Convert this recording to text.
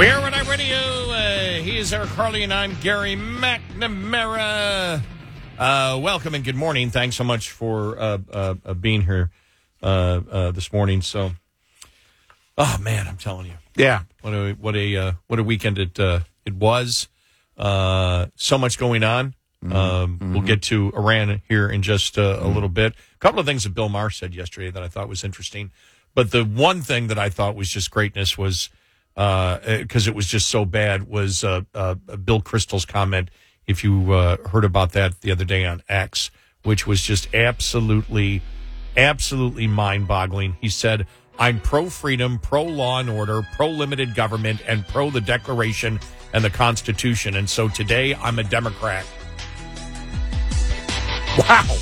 We are when I'm radio. He is Eric Harley, and I'm Gary McNamara. Welcome and good morning. Thanks so much for being here this morning. So, oh man, I'm telling you, Yeah. what a weekend it was. So much going on. We'll get to Iran here in just a little bit. A couple of things that Bill Maher said yesterday that I thought was interesting, but the one thing that I thought was just greatness was. Because it was just so bad, was Bill Kristol's comment, if you heard about that the other day on X, which was just absolutely mind-boggling. He said, I'm pro-freedom, pro-law and order, pro-limited government, and pro the Declaration and the Constitution. And so today I'm a Democrat. Wow.